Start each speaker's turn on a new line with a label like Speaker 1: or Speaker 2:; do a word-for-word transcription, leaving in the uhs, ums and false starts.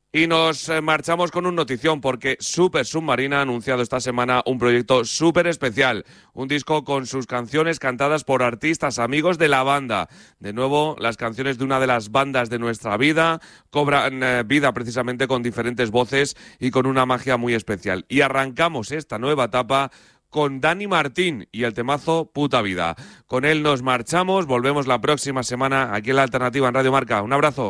Speaker 1: Y nos eh, marchamos con un notición porque Super Submarina ha anunciado esta semana un proyecto súper especial, un disco con sus canciones cantadas por artistas amigos de la banda. De nuevo, las canciones de una de las bandas de nuestra vida cobran eh, vida precisamente con diferentes voces y con una magia muy especial. Y arrancamos esta nueva etapa con Dani Martín y el temazo Puta Vida. Con él nos marchamos, volvemos la próxima semana aquí en La Alternativa en Radio Marca. Un abrazo.